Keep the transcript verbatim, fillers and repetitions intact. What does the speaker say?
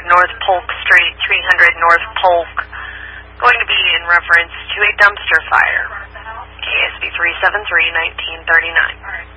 North Polk Street, three hundred North Polk. Going to be in reference to a dumpster fire. K S B three seven three, nineteen thirty-nine.